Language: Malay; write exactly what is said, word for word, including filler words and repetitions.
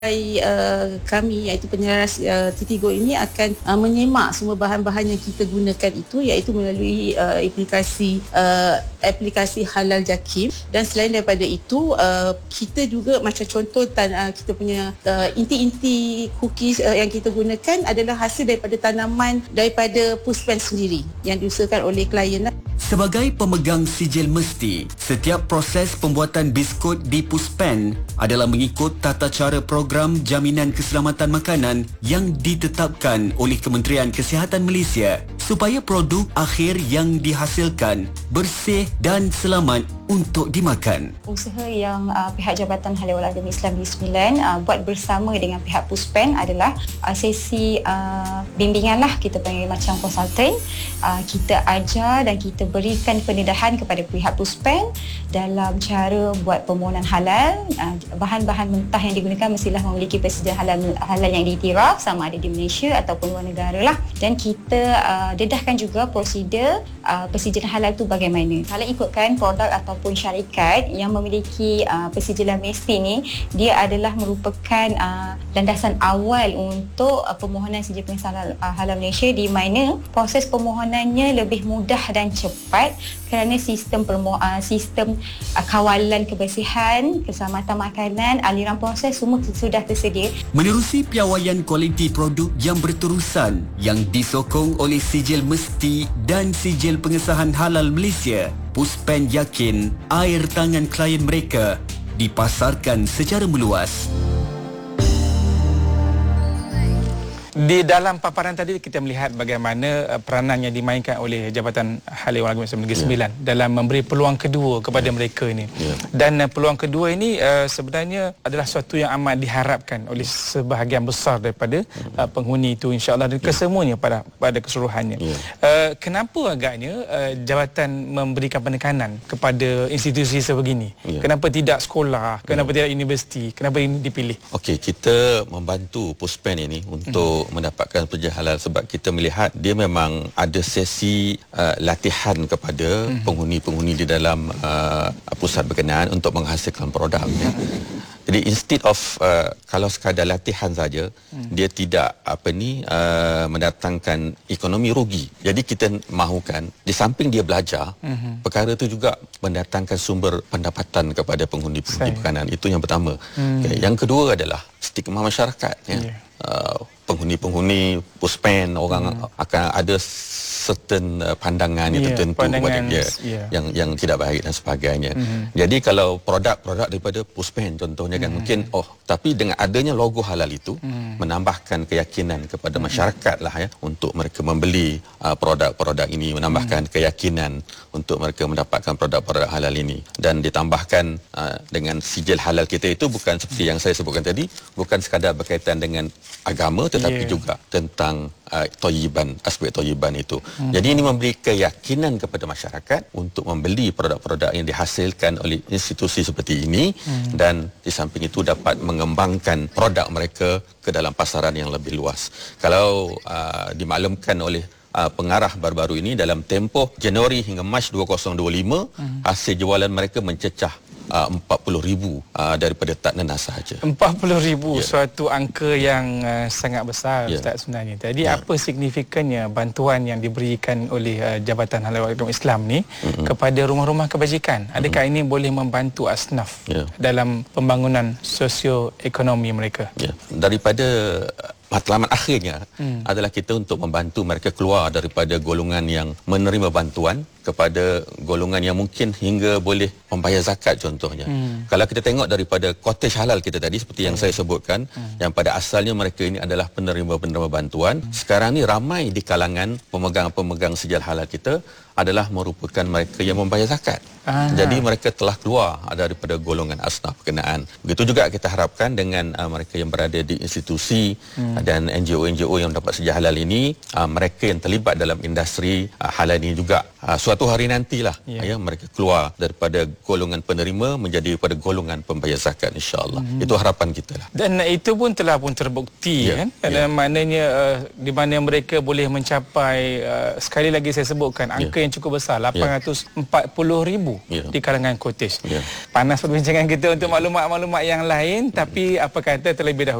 Uh, kami iaitu penyelaras uh, T T Go ini akan uh, menyemak semua bahan-bahan yang kita gunakan itu iaitu melalui uh, aplikasi uh, aplikasi Halal Jakim, dan selain daripada itu uh, kita juga macam contoh tan, uh, kita punya uh, inti-inti cookies uh, yang kita gunakan adalah hasil daripada tanaman daripada Puspen sendiri yang diusahakan oleh klien. Sebagai pemegang sijil mesti, setiap proses pembuatan biskut di Puspen adalah mengikut tata cara program jaminan keselamatan makanan yang ditetapkan oleh Kementerian Kesihatan Malaysia supaya produk akhir yang dihasilkan bersih dan selamat untuk dimakan. Usaha yang uh, pihak Jabatan Halal Wal Agama Islam Negeri Sembilan uh, buat bersama dengan pihak Puspen adalah uh, sesi uh, bimbingan lah, kita panggil macam konsultan. Uh, kita ajar dan kita berikan pendedahan kepada pihak Puspen dalam cara buat permohonan halal. Uh, bahan-bahan mentah yang digunakan mestilah memiliki persediaan halal, halal yang diiktiraf sama ada di Malaysia ataupun luar negara lah. Dan kita uh, dedahkan juga prosedur uh, persediaan halal tu bagaimana. Kalau ikutkan produk atau pun syarikat yang memiliki uh, persijilan mesti ni, dia adalah merupakan uh, landasan awal untuk uh, permohonan sijil pengesahan halal, uh, halal Malaysia, di mana proses permohonannya lebih mudah dan cepat kerana sistem permo- uh, sistem uh, kawalan kebersihan, keselamatan makanan, aliran proses semua sudah tersedia. Menerusi piawaian kualiti produk yang berterusan yang disokong oleh sijil mesti dan sijil pengesahan halal Malaysia, Puspen yakin air tangan klien mereka dipasarkan secara meluas. Di dalam paparan tadi kita melihat bagaimana uh, peranan yang dimainkan oleh Jabatan Halal Wal Agama Islam Negeri Sembilan yeah. dalam memberi peluang kedua kepada yeah. mereka ini. Yeah. Dan uh, peluang kedua ini uh, sebenarnya adalah sesuatu yang amat diharapkan oleh sebahagian besar daripada uh, penghuni itu, insya-Allah, dan yeah. kesemuanya pada pada keseluruhannya. Yeah. Uh, kenapa agaknya uh, jabatan memberikan penekanan kepada institusi sebegini? Yeah. Kenapa tidak sekolah? Kenapa yeah. tidak universiti? Kenapa ini dipilih? Okey, kita membantu Puspen ini untuk mm. mendapatkan pekerjaan halal sebab kita melihat dia memang ada sesi uh, latihan kepada hmm. penghuni-penghuni di dalam uh, pusat berkenaan untuk menghasilkan produk. Ya. Jadi instead of uh, kalau sekadar latihan saja, hmm. dia tidak apa ni uh, mendatangkan ekonomi rugi. Jadi kita mahukan di samping dia belajar, hmm. perkara itu juga mendatangkan sumber pendapatan kepada penghuni-penghuni berkenaan. Itu yang pertama. Hmm. Okay. Yang kedua adalah stigma masyarakat. Ya. Yeah. Uh, penghuni-penghuni Puspen orang hmm. akan ada certain uh, pandangan yang yeah, tertentu kepada dia yeah. yang yang tidak baik dan sebagainya. Mm-hmm. Jadi kalau produk-produk daripada Puspen contohnya kan mm-hmm. mungkin oh tapi dengan adanya logo halal itu mm-hmm. menambahkan keyakinan kepada mm-hmm. masyarakat lah ya untuk mereka membeli uh, produk-produk ini, menambahkan mm-hmm. keyakinan untuk mereka mendapatkan produk-produk halal ini, dan ditambahkan uh, dengan sijil halal kita itu bukan seperti mm-hmm. yang saya sebutkan tadi, bukan sekadar berkaitan dengan agama tetapi yeah. juga tentang uh, toyiban, aspek toyiban itu. Hmm. Jadi ini memberi keyakinan kepada masyarakat untuk membeli produk-produk yang dihasilkan oleh institusi seperti ini hmm. dan di samping itu dapat mengembangkan produk mereka ke dalam pasaran yang lebih luas. Kalau uh, dimaklumkan oleh uh, pengarah baru-baru ini, dalam tempoh Januari hingga Mac dua ribu dua puluh lima hmm. hasil jualan mereka mencecah Uh, empat puluh ribu uh, daripada tak nenas sahaja. empat puluh ribu yeah. suatu angka yang uh, sangat besar yeah. Ustaz sebenarnya. Jadi yeah. apa signifikannya bantuan yang diberikan oleh uh, Jabatan Halal Wal Agama Islam ni mm-hmm. kepada rumah-rumah kebajikan? Adakah mm-hmm. ini boleh membantu asnaf yeah. dalam pembangunan sosio-ekonomi mereka? Yeah. Daripada matlamat akhirnya hmm. adalah kita untuk membantu mereka keluar daripada golongan yang menerima bantuan kepada golongan yang mungkin hingga boleh membayar zakat contohnya. Hmm. Kalau kita tengok daripada cottage halal kita tadi seperti yang hmm. saya sebutkan, hmm. yang pada asalnya mereka ini adalah penerima-penerima bantuan, hmm. sekarang ni ramai di kalangan pemegang-pemegang sijil halal kita adalah merupakan mereka yang membayar zakat. Aha. Jadi mereka telah keluar daripada golongan asnaf berkenaan. Begitu juga kita harapkan dengan uh, mereka yang berada di institusi hmm. dan N G O-N G O yang dapat sijil halal ini, uh, mereka yang terlibat dalam industri uh, halal ini juga uh, suatu hari nantilah yeah. ya, mereka keluar daripada golongan penerima menjadi pada golongan pembayar zakat, insya-Allah. Hmm. Itu harapan kita lah. Dan itu pun telah pun terbukti yeah. kan. Dan yeah. maknanya uh, di mana mereka boleh mencapai uh, sekali lagi saya sebutkan angka yeah. yang yang cukup besar, lapan ratus empat puluh ribu yeah. di kalangan cottage. Yeah. Panas perbincangan kita untuk maklumat-maklumat yang lain, tapi apa kata terlebih dahulu